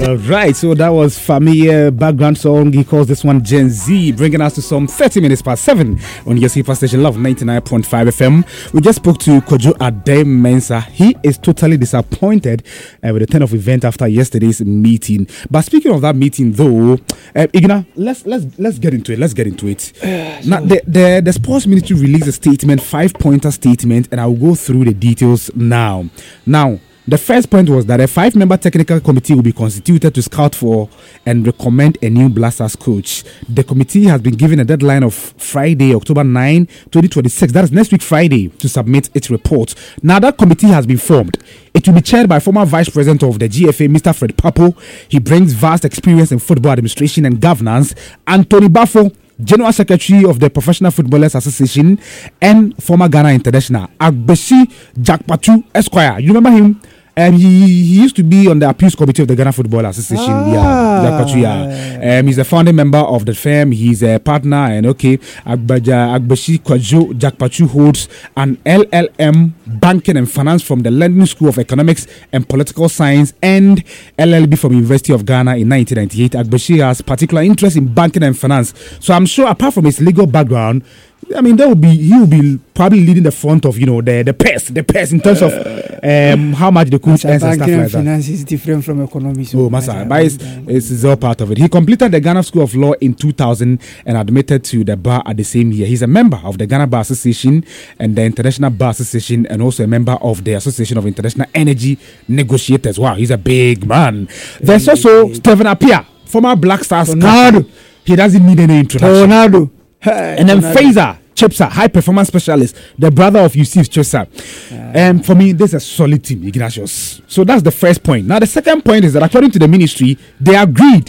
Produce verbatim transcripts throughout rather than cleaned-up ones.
All right, so that was familiar background song. He calls this one Gen Z, bringing us to some thirty minutes past seven on your super station Love ninety-nine point five F M. We just spoke to Kojo Adem-Mensah. He is totally disappointed uh, with the turn of event after yesterday's meeting. But speaking of that meeting, though, uh, Igna, let's let's let's get into it. Let's get into it. Uh, now, the, the the sports ministry released a statement, five pointer statement, and I'll go through the details now. Now. The first point was that a five-member technical committee will be constituted to scout for and recommend a new Blasters coach. The committee has been given a deadline of Friday, October ninth, twenty twenty-six. That is next week Friday to submit its report. Now that committee has been formed. It will be chaired by former Vice President of the G F A, Mister Fred Papo. He brings vast experience in football administration and governance. Anthony Bafo, General Secretary of the Professional Footballers Association and former Ghana International. Agbeshi Jakpatu Esquire. You remember him? Um, he, he used to be on the appeals committee of the Ghana Football Association. Ah. Yeah, Jakpatu, yeah. Um, he's a founding member of the firm. He's a partner, and okay, Agbaja Agbeshi Kwajo Jakpatu holds an L L M banking and finance from the London School of Economics and Political Science and L L B from University of Ghana in nineteen ninety-eight. Agbeshi has particular interest in banking and finance. So I'm sure, apart from his legal background, I mean, that will be he will be probably leading the front of you know the the pairs, the pairs in terms of um, how much the coach earns and stuff like that. Finance is different from economics. So oh, Masa, but it's, it's, it's all part of it. He completed the Ghana School of Law in two thousand and admitted to the bar at the same year. He's a member of the Ghana Bar Association and the International Bar Association, and also a member of the Association of International Energy Negotiators. Wow, he's a big man. There's also Stephen Appiah, former Black Stars captain. He doesn't need any introduction. Tornado. Hey, and then Faisal Chipsa, high performance specialist, the brother of Yusuf Chipsa. And um, for me, this is a solid team, Ignatius. So that's the first point. Now, the second point is that according to the ministry, they agreed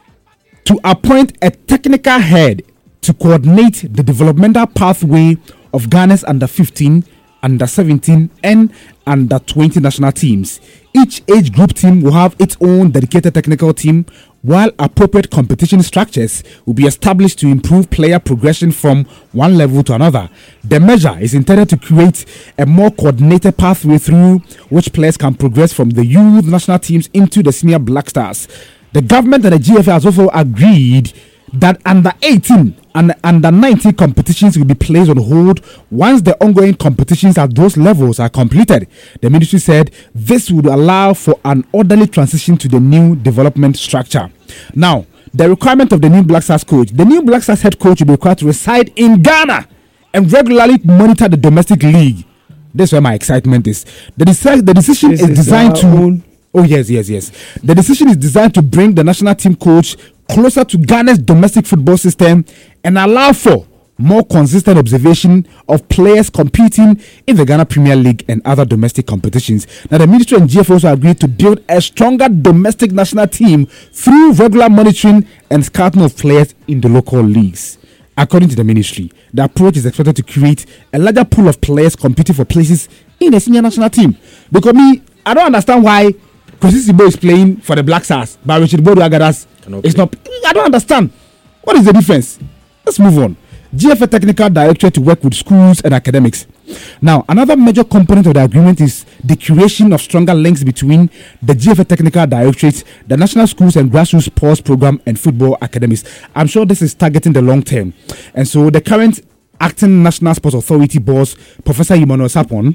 to appoint a technical head to coordinate the developmental pathway of Ghana's under fifteen, under seventeen, and under twenty national teams. Each age group team will have its own dedicated technical team, while appropriate competition structures will be established to improve player progression from one level to another. The measure is intended to create a more coordinated pathway through which players can progress from the youth national teams into the senior Black Stars. The government and the G F A has also agreed that under eighteen and under nineteen competitions will be placed on hold once the ongoing competitions at those levels are completed. The ministry said this would allow for an orderly transition to the new development structure. Now, the requirement of the new Black Stars coach. The new Black Stars head coach will be required to reside in Ghana and regularly monitor the domestic league. That's where my excitement is. The, deci- the decision is, is designed to... Own. Oh, yes, yes, yes. The decision is designed to bring the national team coach closer to Ghana's domestic football system and allow for more consistent observation of players competing in the Ghana Premier League and other domestic competitions. Now, the ministry and G F A also agreed to build a stronger domestic national team through regular monitoring and scouting of players in the local leagues. According to the ministry, the approach is expected to create a larger pool of players competing for places in the senior national team. Because me, I don't understand why Kwesi Sibo is playing for the Black Stars, but Richard Bodu Agadas is not. I don't understand. What is the difference? Let's move on. G F A Technical Directorate to work with schools and academics. Now, another major component of the agreement is the creation of stronger links between the G F A Technical Directorate, the National Schools and Grassroots Sports Program, and football academies. I'm sure this is targeting the long term. And so the current acting National Sports Authority boss, Professor Emmanuel Sapon,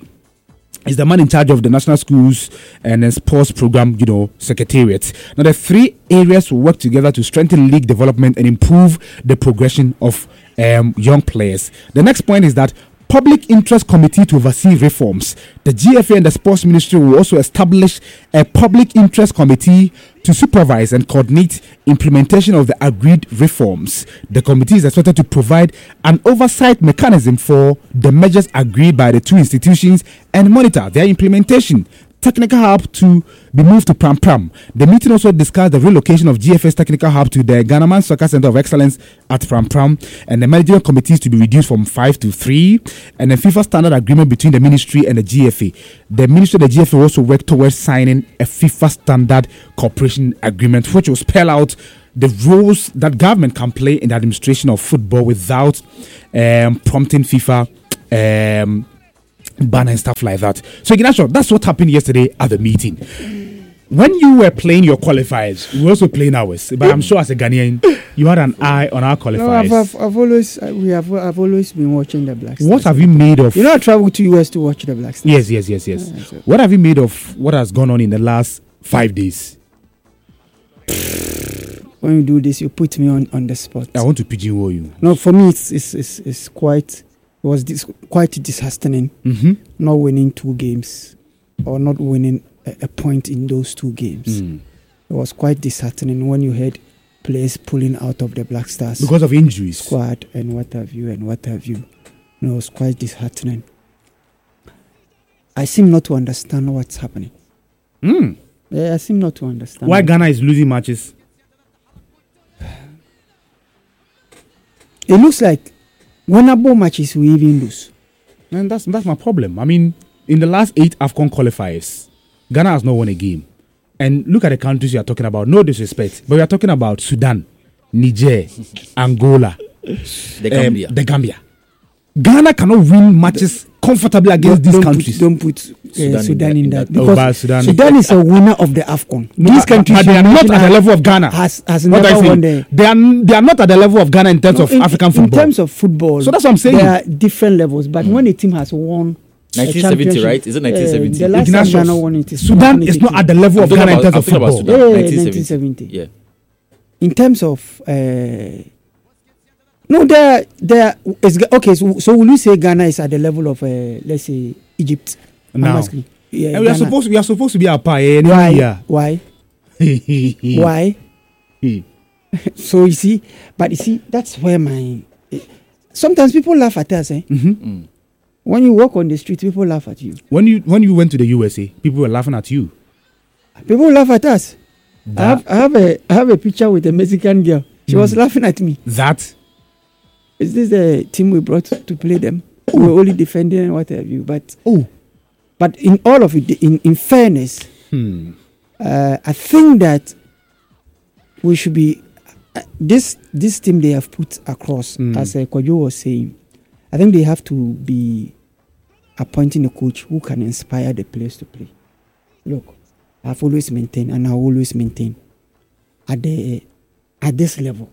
is the man in charge of the National Schools and the Sports Program, you know, Secretariat. Now, the three areas will work together to strengthen league development and improve the progression of um, young players. The next point is that Public Interest Committee to oversee reforms. The G F A and the Sports Ministry will also establish a Public Interest Committee to supervise and coordinate implementation of the agreed reforms. The committee is expected to provide an oversight mechanism for the measures agreed by the two institutions and monitor their implementation. Technical hub to be moved to Pram Pram. The meeting also discussed the relocation of G F A's technical hub to the Ghanaman Soccer Center of Excellence at Pram Pram, and the managerial committees to be reduced from five to three, and a FIFA standard agreement between the ministry and the G F A. The ministry and the G F A also work towards signing a FIFA standard cooperation agreement, which will spell out the roles that government can play in the administration of football without um, prompting FIFA um, ban and stuff like that. So Ignacio, that's what happened yesterday at the meeting. when you were playing your qualifiers, we were also playing ours. But I'm sure as a Ghanaian, you had an eye on our qualifiers. No, I've, I've, I've always uh, we have I've always been watching the Black Stars. What have you made of? You know, I traveled to U S to watch the Black Stars. Yes, yes, yes, yes. Yeah, so- What have you made of what has gone on in the last five days? When you do this, you put me on, on the spot. I want to pigeonhole you. No, for me, it's it's it's, it's quite it was dis- quite disheartening Mm-hmm. not winning two games or not winning a, a point in those two games. Mm. It was quite disheartening when you heard players pulling out of the Black Stars Because of injuries. squad and what have you and what have you. No, it was quite disheartening. I seem not to understand what's happening. Mm. Yeah, I seem not to understand. Why Ghana is losing matches? It looks like winnable matches we even lose. And that's that's my problem. I mean, in the last eight AFCON qualifiers, Ghana has not won a game. And look at the countries you are talking about. No disrespect, but we are talking about Sudan, Niger, Angola, The um, Gambia. the Gambia. Ghana cannot win matches comfortably against these don't countries. Put, don't put uh, Sudan, Sudan in in, that- that, in that- Oh, because but Sudan- Sudan, is a winner of the AFCON. No, These but- countries but they are you not mentioned at the are- level of Ghana. Has has What I never say, won the. they are they are not at the level of Ghana in terms of in, African in football. terms of football, So that's what I'm saying. There are different levels, but when a team has won. a nineteen seventy, championship, right? Is it nineteen seventy? Uh, the last time Ignatius, Ghana won it is Sudan is not at the level I'm of talking Ghana in about- terms I'm of talking about football. Sudan. Yeah, nineteen nineteen seventy. seventy. Yeah. In terms of uh, no, there there is okay. So, so will you say Ghana is at the level of uh, let's say Egypt? I'm Now. asking. Yeah, And we are Ghana. supposed we are supposed to be a par. Eh, Why? yeah. Why? Why? Why? So you see, but you see, that's where my eh, sometimes people laugh at us. Eh? Mm-hmm. When you walk on the street, people laugh at you. When you when you went to the U S A, people were laughing at you. People laugh at us. I That have, I have a I have a picture with a Mexican girl. She was Mm. laughing at me. that Is this the team we brought to play them? We were only defending and what have you. But oh but in all of it, in, in fairness, hmm. uh, I think that we should be uh, this this team they have put across, Mm. as uh, Kojo was saying. I think they have to be appointing a coach who can inspire the players to play. Look, I've always maintained, and I always maintain at the at this level,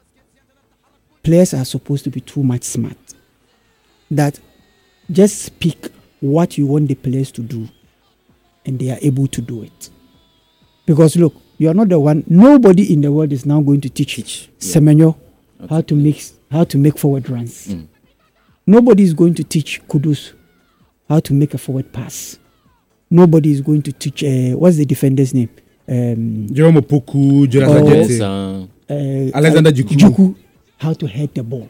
players are supposed to be too much smart. That just speak what you want the players to do, and they are able to do it. Because look, you are not the one. Nobody in the world is now going to teach, Teach, yeah. Semenyo How how to to make how to make forward runs. Mm. Nobody is going to teach Kudus how to make a forward pass. Nobody is going to teach uh, what's the defender's name? Um, Jerome Opoku, Jonathan Oh. Jetse, Yes, uh, uh, Alexander uh, Juku. Juku, how to head the ball.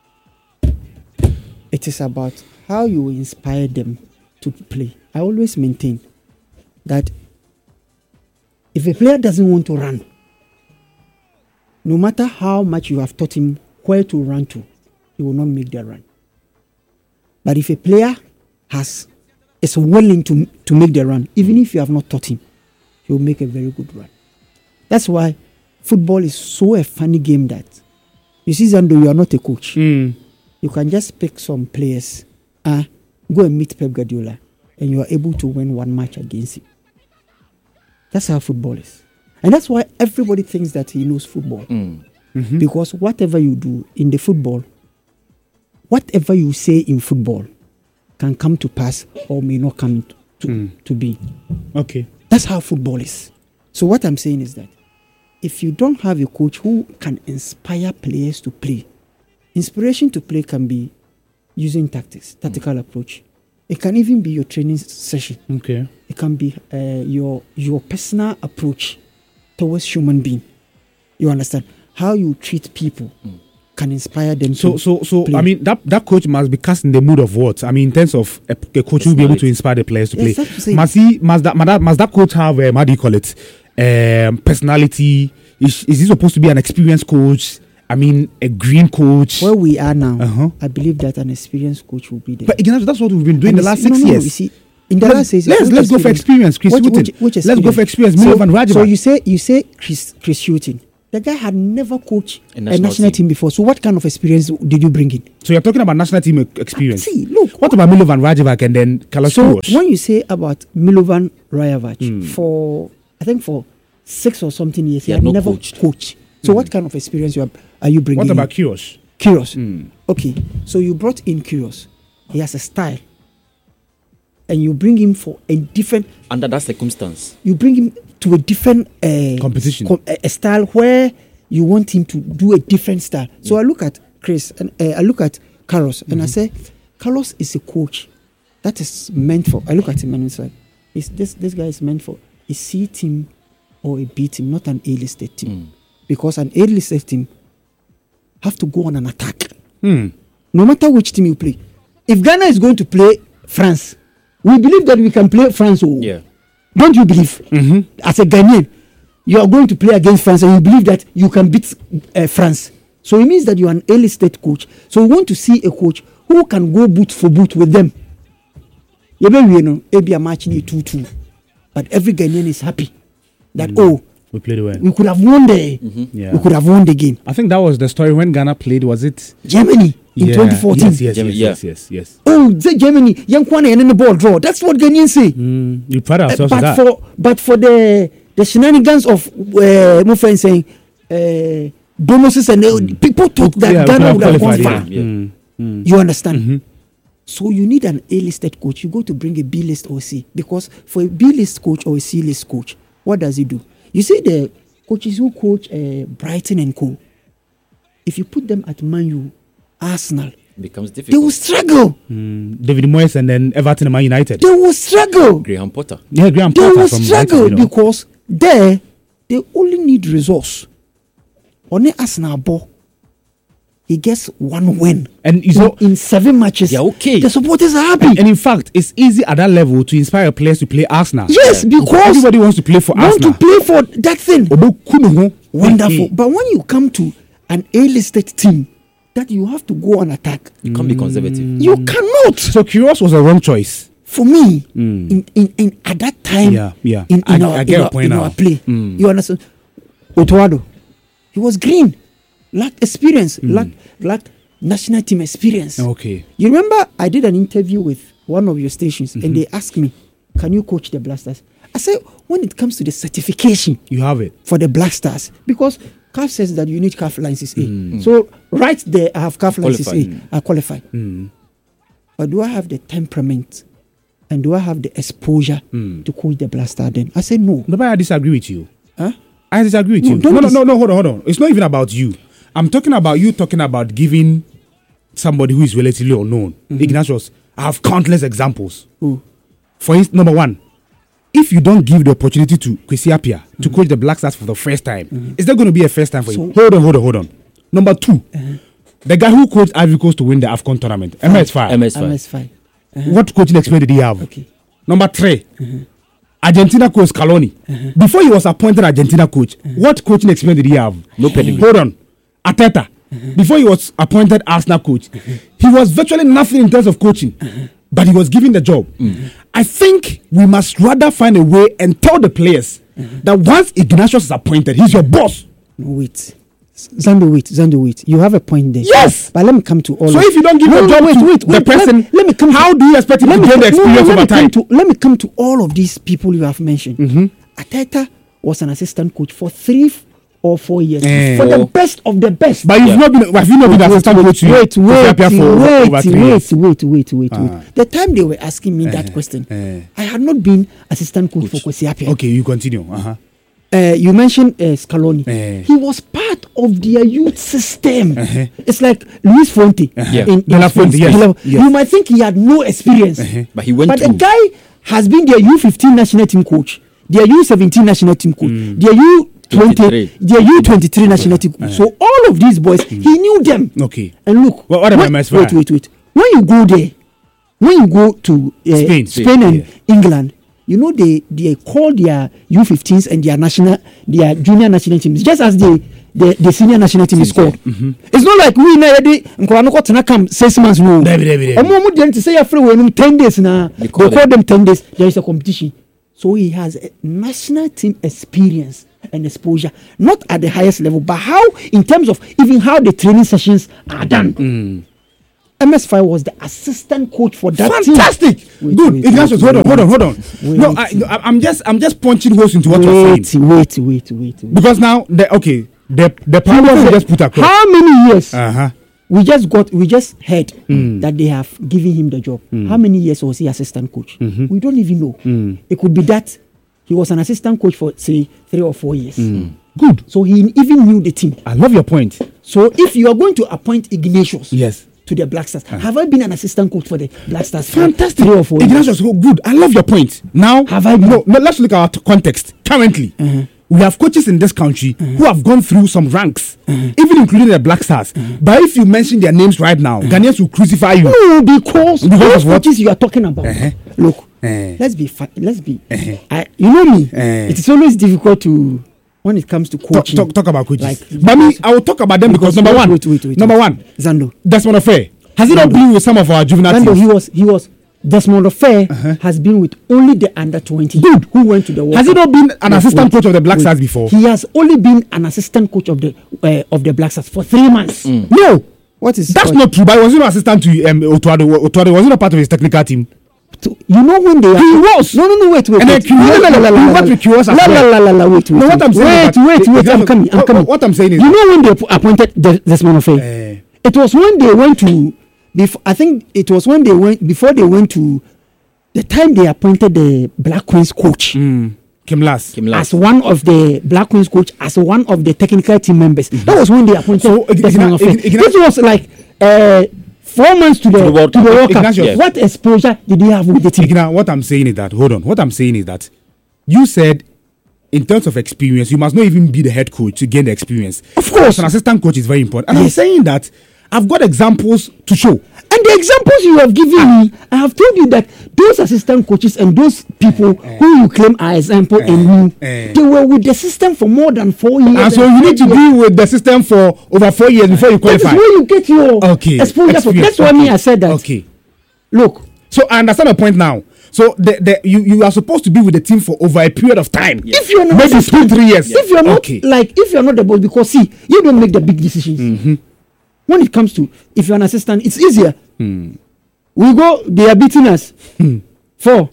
It is about how you inspire them to play. I always maintain that if a player doesn't want to run, no matter how much you have taught him where to run to, he will not make the run. But if a player has is willing to to make the run, even if you have not taught him, he will make a very good run. That's why football is so a funny game that you see, Zando, you are not a coach. Mm. You can just pick some players, uh, go and meet Pep Guardiola, and you are able to win one match against him. That's how football is. And that's why everybody thinks that he knows football. mm. Mhm. Because whatever you do in the football, whatever you say in football can come to pass or may not come to, Mm. to be. Okay. That's how football is. So what I'm saying is that if you don't have a coach who can inspire players to play, inspiration to play can be using tactics, tactical approach. It can even be your training s- session. Okay. It can be uh, your your personal approach towards human being. You understand how you treat people can inspire them. So to so so play. I mean that that coach must be cast in the mood of what? I mean in terms of a, a coach who will be able to inspire the players to Yes, play. that's what I'm saying. Must he must that must that, must that coach have um, how do you call it? Um, personality? Is is he supposed to be an experienced coach? I mean a green coach. Where we are now, Uh-huh. I believe that an experienced coach will be there. But again, that's, that's what we've been doing And the last it's- six no, no, years. You see, in the let's, last six let's, years, let's go for experience, Chris Which- Hughton. which- which Let's go for experience. So, Milovan Rajiva. so you say you say Chris Chris Hughton. The guy had never coached A a national national, team. team. before. So what kind of experience did you bring in? So you're talking about national team e- experience. See, look. What about Milovan Rajivac and then Carlos So Queiroz? when you say about Milovan Rajovac Mm. for I think for six or something years, He he, had had not never coached. coached. So what kind of experience you are, are you bringing? What about in? Kyrgios? Kyrgios? Mm. Okay, so you brought in Kyrgios. He has a style, and you bring him for a different. Under that circumstance, You bring him to a different uh, Competition. com- a, a style where you want him to do a different style. So I look at Chris and uh, I look at Carlos, and I say, Carlos is a coach that is meant for. I look at him and it's like, is this this guy is meant for a C team or a B team, not an A-listed team, Mm. because an A-listed team have to go on an attack, Hmm. no matter which team you play. If Ghana is going to play France, we believe that we can play France. Oh. yeah, Don't you believe? Mm-hmm. As a Ghanaian, you are going to play against France and you believe that you can beat uh, France. So it means that you are an A-listed coach. So we want to see a coach who can go boot for boot with them. You know, maybe a match near two two. But every Ghanaian is happy that, oh, We played well. we could have won the, Yeah. we could have won the game. I think that was the story when Ghana played. Was it Germany in Yeah. twenty fourteen. Yes, yes, Germany, yes, yes, yes, yes. Oh, the Germany, young Kwane and then the ball draw. That's what Ghanaians say. Mm, you pride Uh, ourselves but with that. for but for the the shenanigans of uh, my friend saying uh, bonuses and uh, people thought that Yeah, we Ghana could would have have gone qualified, far. yeah. Yeah. Mm, mm. You understand? Mhm. So you need an A-listed coach. You go to bring a B-list or C, because for a B-list coach or a C-list coach, what does he do? You see the coaches who coach uh, Brighton and Co. If you put them at Man U, Arsenal, becomes they will difficult. struggle. Mm, David Moyes and then Everton and Man United. They will struggle. Graham Potter. Yeah, Graham They Potter will from struggle Brighton, you know. because there they only need resource. On the Arsenal ball, he gets one win, And you in, know, in seven matches. They're okay. The supporters are happy. and in fact, it's easy at that level to inspire players to play Arsenal. Yes, because everybody wants to play for want Arsenal. to play for that thing. Obo kuno ho. Wonderful. Eh, But when you come to an A-listed team, that you have to go on attack, You can't be conservative. you cannot. So Kyrgios was a wrong choice. For me, Mm. in, in, in at that time, Yeah, yeah. in, I- in, our, I in, get your our, point in now. our play, Mm. you understand? Otoado, he was green, lacked experience, Mm. lacked, lacked national team experience. Okay. You remember I did an interview with one of your stations, Mm-hmm. and they asked me, "Can you coach the Blasters?" I said, "When it comes to the certification You have it. for the Black Stars, because C A F says that you need C A F license A. Mm. So right there, I have C A F license Qualified. A. I qualify. Mm. But do I have the temperament and do I have the exposure Mm. to coach the Black Star then? I said no. No, but I disagree with you. Huh? I disagree with No, you. don't No, no, dis- no, no, hold on, hold on. It's not even about you. I'm talking about you talking about giving somebody who is relatively unknown. Ignatius, I have countless examples. Who? For instance, number one, if you don't give the opportunity to Kwesi Appiah to coach the Black Stars for the first time, is that going to be a first time for you? So- Hold on, hold on, hold on. Number two, the guy who coached Ivory Coast to win the AFCON tournament, M S five. M S five. M S five. What coaching experience did he have? Okay. Number three, Argentina coach Scaloni. Before he was appointed Argentina coach, what coaching experience did he have? No pedigree. Hold on. Ateta. Before he was appointed Arsenal coach, he was virtually nothing in terms of coaching, but he was given the job. I think we must rather find a way and tell the players that once Ignatius is appointed, he's your boss. No, wait. Zando, wait. Zando, wait. You have a point there. Yes. But let me come to all So of if you don't give No, the no, job wait, to wait, the wait. person, Let, let me come how to, do you expect him let to me gain the come- no, experience let over me come time? to, let me come to all of these people you have mentioned. Ateta was an assistant coach for three f- or four years. Eh. For the best of the best. But you've Yeah. not been, have you not been the assistant coach to wait, to wait, Appiah wait, for over- wait, over three wait, years? wait, wait, wait, Ah. wait. The time they were asking me that question, eh. I had not been assistant coach, for Kwesi Appiah. Okay, you continue. Uh-huh. Uh, you mentioned uh, Scaloni. Eh. He was part of their youth system. Uh-huh. It's like Luis Fuente. Yeah. In, in De La Spain. Fuente, yes, De La- yes. You might think he had no experience. Uh-huh. But he went But the through. guy has been their U fifteen national team coach, their U seventeen national team coach, their U twenty, twenty-three. their U twenty-three national team coach. So all of these boys, he knew them. Okay. And look, What- what about when- M S five? wait, wait, wait. When you go there, when you go to uh, Spain. Spain, and Yeah. England, you know they they call their U fifteens and their national, their junior national teams just as the the, the senior national team is called. It's not like we na yedi nkora no kwatena come six months no. Dabi, dabi, dabi. Omo omo dem to say afre we no ten days na. They call call them ten days. There is a competition. So he has a national team experience and exposure, not at the highest level, but how in terms of even how the training sessions are done. M S five was the assistant coach for that Fantastic. team. Wait, Good. wait, Ignatius, wait, hold on, wait, hold on, hold on. wait, no, wait. I, no, I'm just, I'm just punching holes into what wait, you're saying. Wait, wait, wait, wait. Because now, the okay, the the He was parameter a- just put across. How many years? Uh huh. We just got, we just heard Mm. that they have given him the job. How many years was he assistant coach? Mm-hmm. We don't even know. Mm. It could be that he was an assistant coach for say three or four years. Mm. Good. So he even knew the team. I love your point. So if you are going to appoint Ignatius Yes. to the Black Stars, have I been an assistant coach for the Black Stars? for Fantastic. Three or four years? Ignatius, oh, good. I love your point. Now, Have I been? no, no, let's look at our t- context. Currently, Uh-huh. we have coaches in this country who have gone through some ranks, even including the Black Stars. But if you mention their names right now, Ghanaians will crucify you. No, because Because those of what? coaches you are talking about. Uh-huh. Look, Uh-huh. let's be fa- let's be. Uh-huh. I, you know me. Uh-huh. It is always difficult to when it comes to Talk, coaching. talk, talk about coaches. Like- but me, I will talk about them because, Because- number wait, one, wait, wait, wait, number wait. one, Zando. Desmond Affair. Has he not Zando. been with some of our juvenile Zando, teams? he was he was Desmond Affair has been with only the under twenty. Good. Who went to the World Has he Cup. not been an Wait, assistant wait, coach of the Black wait. Stars before? He has only been an assistant coach of the uh, of the Black Stars for three months. No, What is that's what- not true. But was he not assistant to um, Otuado? Otuado was he not part of his technical team? to- you know when they are, He was. no no no wait wait And then wait. Kyrgios- La, la, la, la, he la, worked la, with Kyrgios as la, la, well. la, la, la, wait wait No, what wait. I'm saying is wait that- wait wait I'm What- coming I'm what- coming what I'm saying is you that- know when they ap- appointed Des- Desmond Affair Eh. it was when they went to before I think it was when they went before they went to the time they appointed the Black Queens coach Mm. Kim Lass. Kim Lass. as one of the Black Queens coach as one of the technical team members. That was when they appointed So, Igna- Desmond Affair. Igna- Igna- This was like uh, four months to the, the World to the Cup. World Cup. Ignatius. What exposure did he have with the team? Igna, what I'm saying is that, hold on, what I'm saying is that you said in terms of experience, you must not even be the head coach to gain the experience. Of course. An assistant coach is very important. And I'm Yes. saying that I've got examples to show. And the examples you have given me, I have told you that those assistant coaches and those people who you claim are example and knew, eh. they were with the system for more than four years. And so you need to five years. be with the system for over four years before you That is qualify. where you get your Okay. exposure for. Experience. That's why me Okay. I said that. Okay. Look, So I understand the point now. So the, the, you, you are supposed to be with the team for over a period of time. if you're not Maybe two, three years. if you're not Okay. like if you're not the boss, because see, you don't make the big decisions. Mm-hmm. When it comes to if you're an assistant, it's easier. Hmm. We go, they are beating us. Four.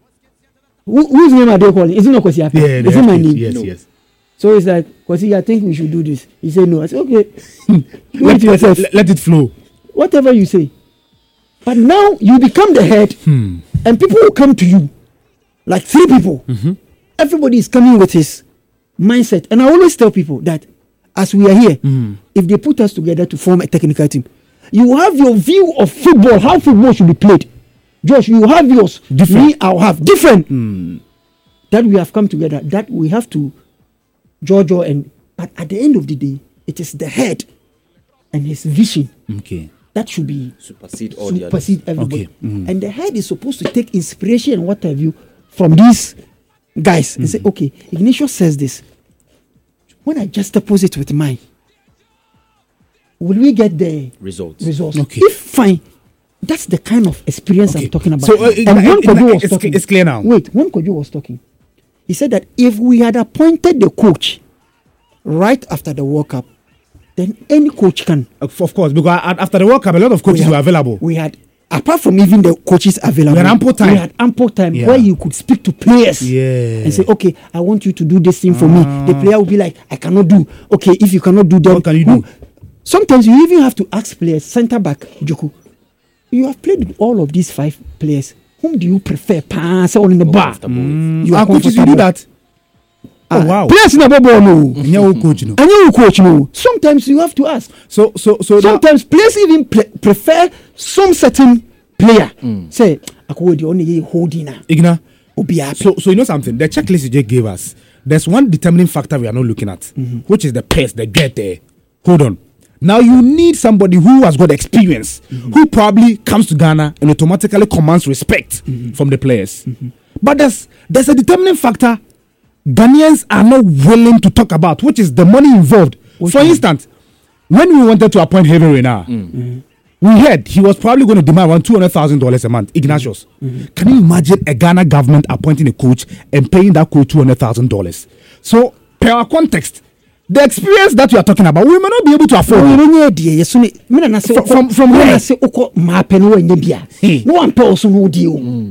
Who, whose name are they calling? Is it not Kwesi Appiah? Yeah, Is the it my head coach. name? Yes, No. yes. So it's like, Kwesi, I think we should do this. He said no. I said, okay. do Let, it yourself. let, let it flow. Whatever you say. But now you become the head, Hmm. and people will come to you, like three people. Mm-hmm. Everybody is coming with his mindset. And I always tell people that as we are here, Hmm. if they put us together to form a technical team, you have your view of football, how football should be played. Josh, you have yours. Different. Me, I'll have different. Hmm. That we have come together, that we have to Jojo and but at the end of the day, it is the head and his vision Okay. that should be Supersede all the others. supersede everybody. Okay. Mhm. And the head is supposed to take inspiration and what have you from these guys and say, okay, Ignatius says this. When I juxtapose it with mine, will we get the Results. results? Okay. If fine, that's the kind of experience Okay. I'm talking about. So, uh, and it- when it- Kojo was it's- talking, it's clear now. Wait, when Kojo was talking, he said that if we had appointed the coach right after the World Cup, then any coach can. Of of course, because a- after the World Cup, a lot of coaches We were had- available. We had, apart from even the coaches available, We had ample time. We had ample time Yeah. where you could speak to players Yeah. and say, okay, I want you to do this thing for me. The Ah. player will be like, I cannot do. Okay, if you cannot do that, What can you do? Sometimes you even have to ask players, centre back, Joku. You have played with all of these five players. Whom do you prefer? Pass all in the More bar. comfortable with. You are Our coaches, you do comfortable. that. Ah, Oh, wow. Players in the ball, no. And your own coach, you know. And you coach, no. Sometimes you have to ask. So, so, so that, Sometimes players even pre- prefer some certain player. Say, I could only holding now. Igna, Obi happy. so, so you know something? The checklist you just gave us, there's one determining factor we are not looking at, which is the pace, the get there. Hold on. Now you need somebody who has got experience, who probably comes to Ghana and automatically commands respect from the players. But there's there's a determining factor Ghanaians are not willing to talk about, which is the money involved. Which For one? instance, when we wanted to appoint Heavy Reina, we heard he was probably going to demand around two hundred thousand dollars a month. Ignatius, can you imagine a Ghana government appointing a coach and paying that coach two hundred thousand dollars? So, per our context, the experience that you are talking about, we may not be able to afford. No, no, dear. Yes, so me na say from from where I say oko mape no enya bia. No one person no deal.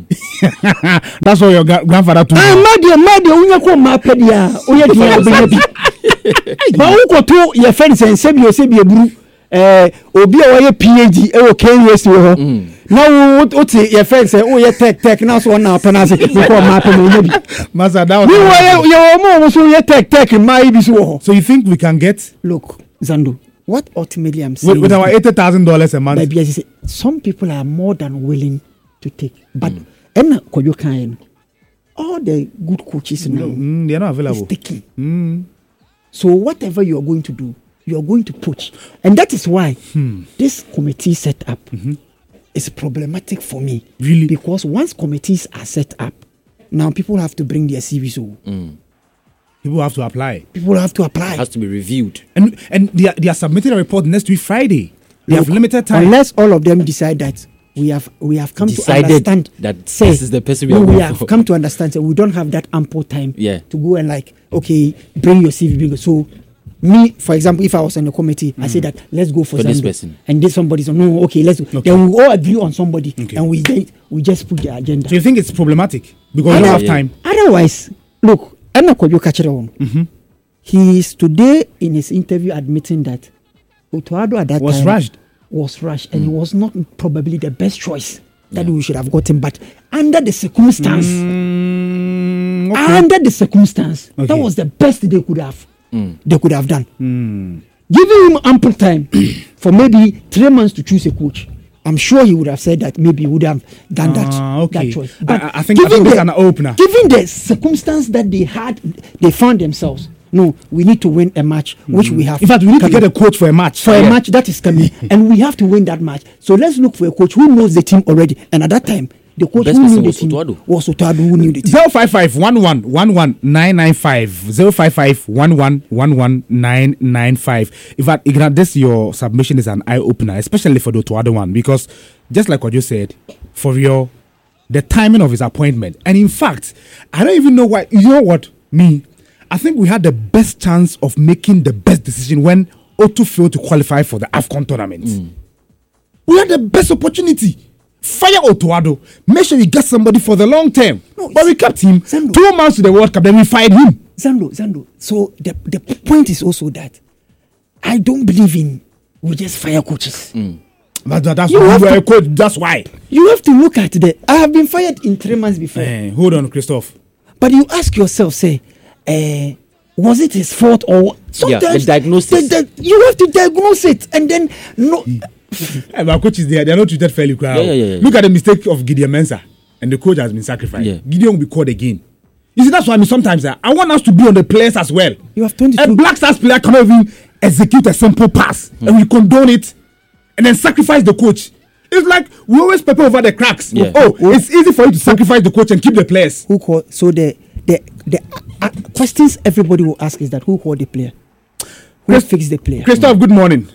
That's what your gra- grandfather told you. Ah, my dear, my dear, unya ko mape dia. Oya dia obe bi. Ba uko to your friends and say bi o say bi eburu. Eh, obi a oye P H D e o K U S wo. Now what your friends say oh yeah tech tech now so now penance we call mape no enya bi. Master, that was We were your mom so yeah tech tech my bi so. So you think we can get? Look, Zando, what ultimately I'm saying With, with our eighty thousand dollars a month. Maybe as you say, some people are more than willing to take. But mm. Koyo Kain, all the good coaches now mm, they're not available. is taking. Mm. So whatever you are going to do, you are going to poach. And that is why hmm. this committee set up mm-hmm. is problematic for me. Really? Because once committees are set up, now people have to bring their C Vs over. Mm. People have to apply. People have to apply. It has to be reviewed. And and they are, they are submitting a report next week Friday. They Look, have limited time. Unless all of them decide that we have we have come Decided to understand that say, this is the person we no, are we going have for. come to understand that we don't have that ample time Yeah. to go and like okay bring your C V bring it. So me for example if I was on the committee mm. I say that let's go for, For this Zando. person. And then somebody's no okay let's go. Okay. Then we all agree on somebody Okay. and we then we just put the agenda. So you think it's problematic because Yeah, we don't have yeah. time? Otherwise look Ena Kojo Kachira on Mm-hmm. he is today in his interview admitting that Otuado at that Was time rushed. was rushed and it was not probably the best choice that we should have gotten. But under the circumstance, Mm, okay. under the circumstance, that Okay. was the best they could have they could have done. Mm. Giving him ample time for maybe three months to choose a coach. I'm sure he would have said that maybe he would have done that, Ah, okay. that choice. I- But I, I think, I given think this is the- an opener. Given the circumstance that they had, they found themselves. No, we need to win a match, which we have. In fact, we need to coming. get a coach for a match. for Yeah. a match that is coming, and we have to win that match. So let's look for a coach who knows the team already. And at that time, the coach Best who person knew the was team Otuado. was Otuado who knew the team. zero five five one one one one nine nine five zero five five one one one one nine nine five. In fact, Ignat, this your submission is an eye opener, especially for the Otuado one, because just like what you said, for real, the timing of his appointment, and in fact, I don't even know why. You know what? Me, I think we had the best chance of making the best decision when Otu failed to qualify for the AFCON tournament. We had the best opportunity. Fire Otuado. Make sure you get somebody for the long term. No, but we kept him Zando. two months to the World Cup, then we fired him. Zando, Zando. So the, the point is also that I don't believe in we just fire coaches. But that- that's You why have you were to- a coach. That's why. You have to look at the. I have been fired in three months before, Eh, hold on, Christophe. but you ask yourself, say, uh, was it his fault or sometimes diagnosis. the- the- you have to diagnose it, and then no. Eh, but coaches, they are, they are not treated fairly. Yeah, yeah, yeah, yeah. Look at the mistake of Gideon Mensah, and the coach has been sacrificed. Yeah. Gideon will be called again. You see, that's why I mean sometimes eh, I want us to be on the players as well. You have twenty-two. A Black Stars player cannot even execute a simple pass, and we condone it, and then sacrifice the coach. It's like we always paper over the cracks. Yeah. Oh, it's easy for you to sacrifice the coach and keep the players. Who call? So the the the uh, uh, questions everybody will ask is that who called the player? Who Chris- fixed the player? Christophe, good morning.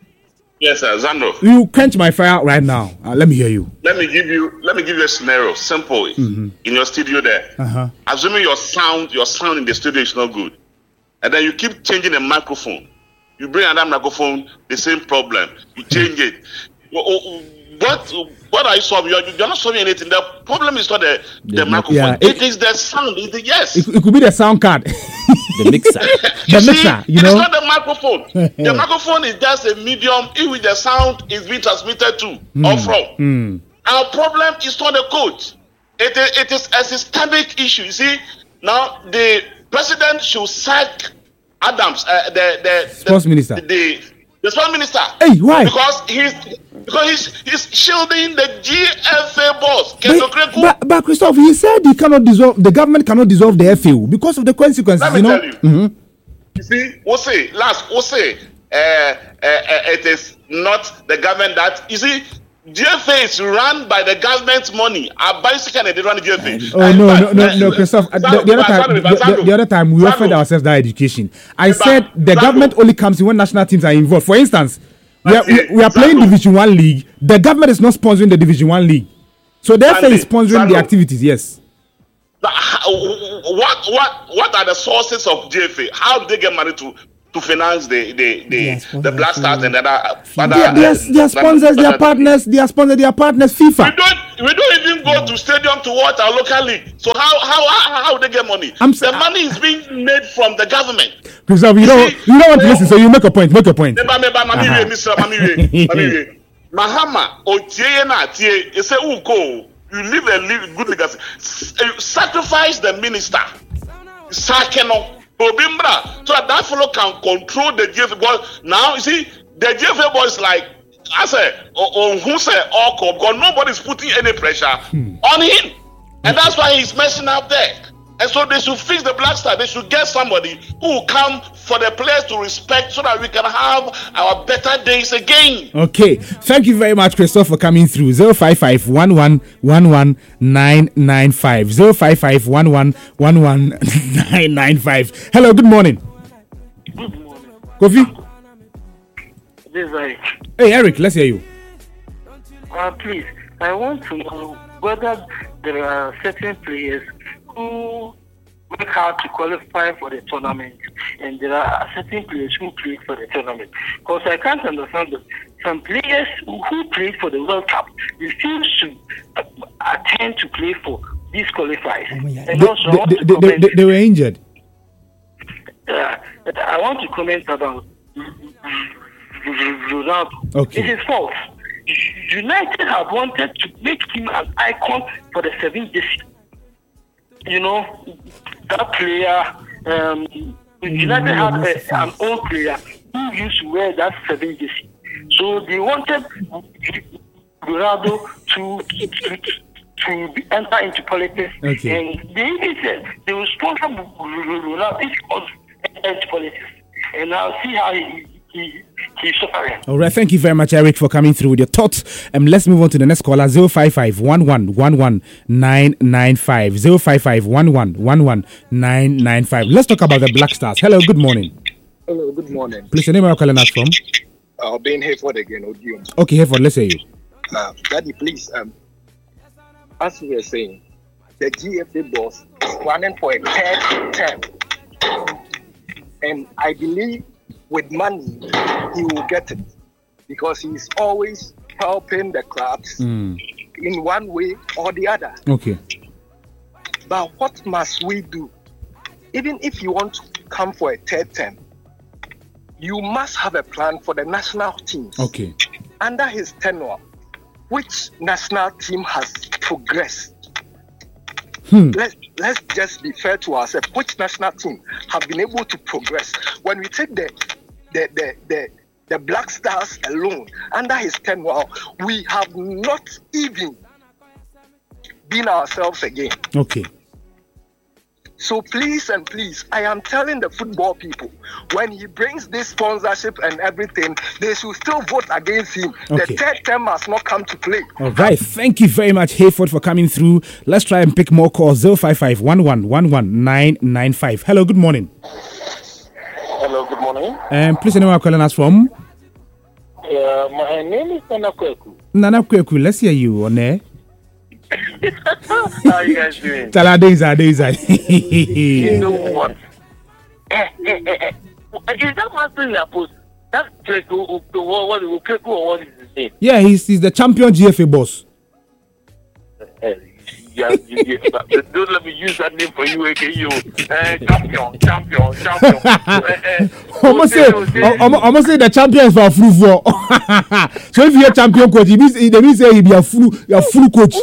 Yes, sir, Zando. You quench my fire right now. Uh, let me hear you. Let me give you let me give you a scenario. Simple. In your studio there. Uh-huh. Assuming your sound your sound in the studio is not good, and then you keep changing the microphone. You bring another microphone, the same problem. You change it. Wh- What what are you solving? You're, you're not solving anything. The problem is not the, the, The- microphone. yeah, it, it- it is the sound. It, is- yes. It, it could be the sound card. The mixer. The see, mixer, you it know? is not the microphone. The microphone is just a medium in which the sound is being transmitted to or from. Our problem is not the coach. It is, it is a systemic issue. You see, now the president should sack Adams, uh, the, the, the Sports minister. the, the sports minister. Hey, why? Because he's because he's, he's shielding the G F A boss. Kento But, Kreku. but, but Christophe, he said he cannot dissolve. The government cannot dissolve the F A O because of the consequences. Let me you know. tell you. You see, we'll say last, we'll say uh, uh, uh, it is not the government that you see. G F A is run by the government's money. I basically they run the G F A. Oh no no no no, Christophe. Uh, the, the other time, the, the, the other time we Sandro. offered ourselves that education. I Sandro. said the Sandro. government only comes in when national teams are involved. For instance, we are, we, we are playing Sandro. Division One league. The government is not sponsoring the Division One league, so the F A is sponsoring Sandro. the activities. Yes. But how- What what what are the sources of G F A? How do they get money to to finance the the the, Yes, the Black Stars and other other. They are, they are, uh, they are sponsors, they are other- partners, they are sponsors, they are partners. FIFA. We don't we don't even go to stadium to watch our local league. So how how how, how they get money? I'm the s- money is being made from the government. Christoph, you don't, you don't want to listen, so you make a point. Make a point. Meba meba mami Uh-huh. we Mister Mami we Mami we. Mahama otie na tie. You say uko. You live a live good legacy. S- uh, Sacrifice the minister. Sakeno. Obimbra. So that that fellow can control the G F A boys. Now you see the G F A boys like I said on who say all because nobody's putting any pressure on him. And that's why he's messing up there. And so they should fix the Black Star. They should get somebody who will come for the players to respect so that we can have our better days again. Okay, thank you very much, Christoph, for coming through. Zero five five one one one one nine nine five zero five five one one one one nine nine five. Hello, good morning. Good morning. Kofi. This is Eric. Hey, Eric, let's hear you. Uh, please, I want to know whether there are certain players who work hard to qualify for the tournament, and there are certain players who play for the tournament. Because I can't understand that some players who played for the World Cup refuse to uh, attend to play for these qualifiers. Oh, yeah. And They, also, I they, want they, to they, comment. they, they were injured. Uh, I want to comment about Ronaldo. Okay. It's his fault. United have wanted to make him an icon for the seven jersey. You know, that player, um, United had a, an old player who used to wear that seven jersey. So they wanted Ronaldo to, to, to be, enter into politics. Okay. And they even said they will sponsor Ronaldo if he wants to enter politics. And I'll see how he, he, he's suffering. All right, thank you very much, Eric, for coming through with your thoughts. Um, let's move on to the next caller. Zero five five one one one one nine nine five zero five five one one one one nine nine five. Let's talk about the Black Stars. Hello, good morning. Hello, good morning. Please, your name are calling us from? Uh, Ben Hayford again, Odium. Okay, Hayford, let's hear you. Uh, Daddy, please, um, as we were saying, the G F A boss is running for a third term. And I believe with money, he will get it. Because he's always helping the clubs Mm. in one way or the other. Okay. But what must we do? Even if you want to come for a third term, you must have a plan for the national teams. Okay. Under his tenure, which national team has progressed? Hmm. Let's let's just be fair to ourselves. Which national team have been able to progress? When we take the the the the, the Black Stars alone, under his tenure, we have not even been ourselves again. Okay. So please and please, I am telling the football people, when he brings this sponsorship and everything, they should still vote against him. Okay. The third term must not come to play. All right. Thank you very much, Hayford, for coming through. Let's try and pick more calls. zero five five one one one one nine nine five. Hello, good morning. Hello, good morning. Um, please, anyone calling us from? Uh, my name is Nana Kweku. Nana Kweku, let's hear you on air. How are you guys doing? Tala Deza, Deza. You know what? Eh, eh, eh, eh. Is that one thing that post? That's Kweku, what, what, Kweku, or what is his name? Yeah, he's, he's the champion G F A boss. Uh, yeah, yeah, but don't let me use that name for you, A K U. Uh, champion, champion, champion. uh, uh, Almost say, almost, almost say the champion is for a flu for. So if you're a champion coach, it means, it means say he be a flu, a flu coach.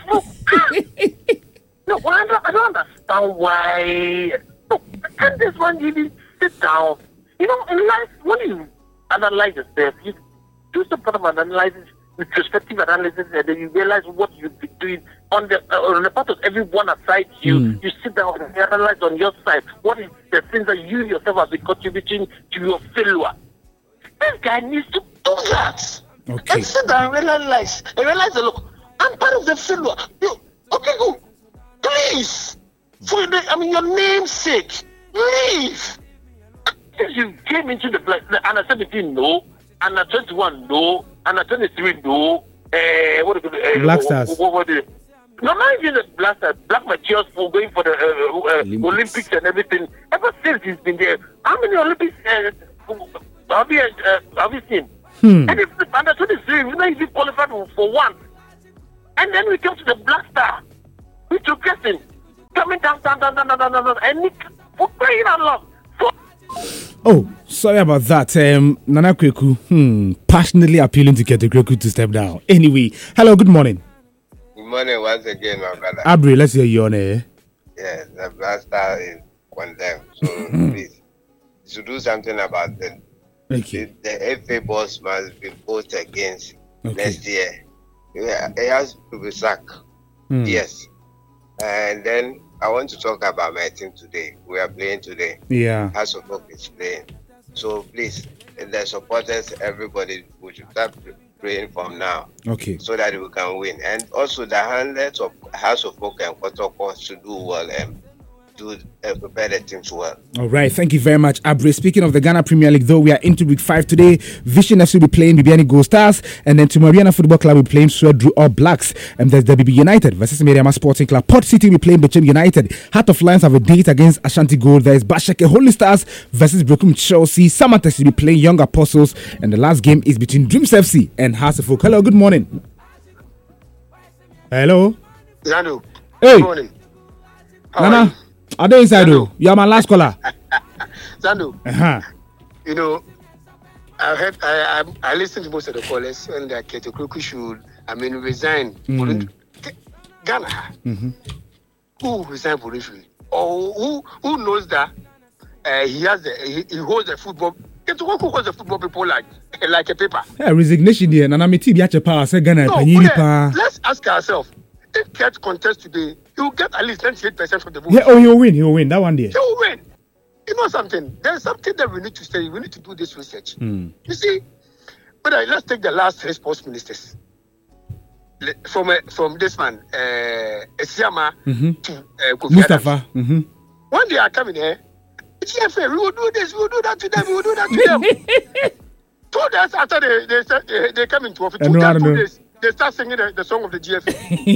No, I don't, I don't understand why. No, can't this one really sit down? You know, in life, when you analyze yourself, you do some kind of analysis, retrospective analysis, and then you realize what you've been doing on the uh, on the part of everyone aside you. Mm. You sit down and analyze on your side what is the things that you yourself have been contributing to your failure. This guy needs to do that. Okay. And sit down and realize, and realize that, look, I'm part of the failure. You, okay, go. Please. For the, I mean, your name's sake, leave. Since you came into the black, under seventeen, no. Under twenty-one, no. Under twenty-three, no. Uh, what do you uh, Black Stars. What, what, what, no, not even the black black materials for going for the uh, uh, Olympics. Olympics and everything. Ever since he's been there, how many Olympics uh, have you uh, have you seen? Hmm. And if the under twenty-three, we not even qualified for, for one. And then we come to the Black Star, we took him coming down, down, down, down, down, down, down, and Nick for crying out loud. So, oh, sorry about that. Um, Nana Kweku, hmm, passionately appealing to get the Kweku to step down. Anyway, hello, good morning. Good morning once again, my brother. Abri, let's hear you on air. Yes, the Black Star is condemned. So please, you should do something about it. Okay. The, the F A boss must be voted against Okay. next year. Yeah, it has to be sacked. Hmm. Yes. And then I want to talk about my team today. We are playing today. Yeah. House of Hope is playing. So please, the supporters, everybody, we should start praying from now. Okay. So that we can win. And also the handlers of House of Hope and Kotoko should do well and do uh, prepare the teams well. All right. Thank you very much, Abri. Speaking of the Ghana Premier League, though, we are into week five today. Vision F C will be playing Bibiani Gold Stars, and then Tumariana Football Club will be playing Swedru All Blacks. And there's the B B United versus Meriama Sporting Club. Port City will be playing Bechem United. Heart of Lions have a date against Ashanti Gold. There is Basheke Holy Stars versus Brokum Chelsea. Samatex will be playing Young Apostles, and the last game is between Dreams F C and House of Folk. Hello, good morning. Hello. Zando. Hey. Good morning. How Nana. Are they inside? Zando. You are my last caller. Zando, Uh-huh. you know, I heard, I, I I listened to most of the callers and that Keto Kruku should, I mean, resign. Mm. Ghana, Mm-hmm. who resigned politically, or who who knows that uh, he has the he, he holds the football. Keto Kruku holds the football people like like a paper. Yeah, resignation here. Nana Meti biache power. Say Ghana No, panyini but, pa. uh, let's ask ourselves: if Ket contests today, he will get at least ninety-eight percent of the vote. Yeah, oh, he'll win. He'll win. That one there. He will win. You know something? There's something that we need to study. We need to do this research. Mm. You see, but uh, let's take the last three sports ministers. Le- From uh, from this man, uh, Esiama Mm-hmm. to uh, Kofi Adams. Mustafa. Mm-hmm. When they are coming here, G F A, we will do this, we will do that to them, we will do that to them. Two days after they they start, they, they come into office, I two, know, I days, know. two days, they start singing the, the song of the G F A.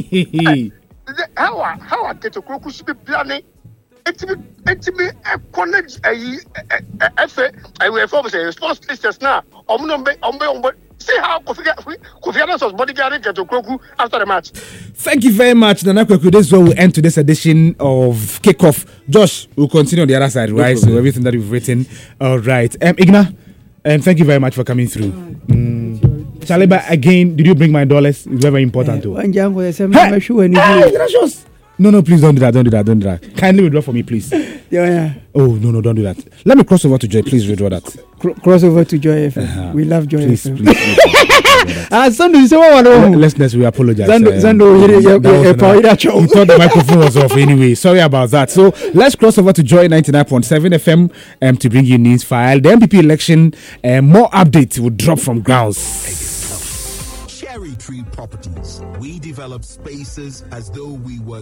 The- how are how are Keto Kruku should be planning? Etimi etimi connect ayi efe ayi efe say sports ministers now omno mbe ombe ombe see how Kofi Kofi Adams was bodyguarding Keto Kruku after the match. Thank you very much, Nana Kweku. This is where we end today's edition of Kickoff. Josh, we'll continue on the other side, right? So everything that we've written. All right. Um, Igna, um, thank you very much for coming through. Mm. Saliba, again, did you bring my dollars? It's very, very important too. One jam for some Hey! shoe and Hey, gracious. No, no, please don't do that. Don't do that. Don't do that. Kindly withdraw for me, please. yeah, yeah. Oh, no, no, don't do that. Let me cross over to Joy. Please withdraw that. Cro- cross over to Joy F M. Uh-huh. We love Joy Please, F M. please, please. please Ah, Zando, you say what? L- Listeners, we apologize. Zando, Um, Zando, you- you- that you- was you- power another- that show. we thought the microphone was off anyway. Sorry about that. So let's cross over to Joy ninety-nine point seven F M um, to bring you news file. The M P P election, uh, more updates will drop from grounds. Cherry Tree Properties. We develop spaces as though we were